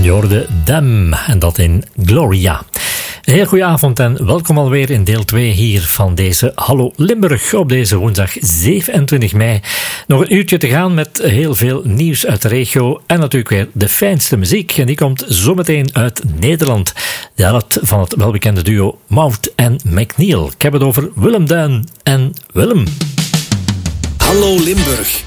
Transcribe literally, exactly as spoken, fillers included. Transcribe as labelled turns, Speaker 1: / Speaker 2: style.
Speaker 1: Je hoorde Dem en dat in Gloria. Een heel goede avond en welkom alweer in deel twee hier van deze Hallo Limburg op deze woensdag zevenentwintig mei. Nog een uurtje te gaan met heel veel nieuws uit de regio en natuurlijk weer de fijnste muziek. En die komt zometeen uit Nederland. De helft van het welbekende duo Mout en McNeil. Ik heb het over Willem Duin en Willem.
Speaker 2: Hallo Limburg.